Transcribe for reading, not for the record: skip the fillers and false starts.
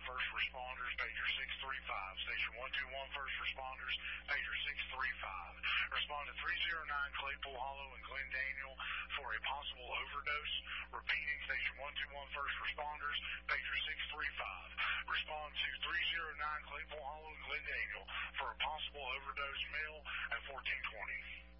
first responders, pager 635. Station 121 first responders, pager 635. Respond to 309 Claypool Hollow and Glen Daniel for a possible overdose. Repeating, station 121 first responders, pager 635. Respond to 309 Claypool Hollow and Glen Daniel for a possible overdose, male at 1420.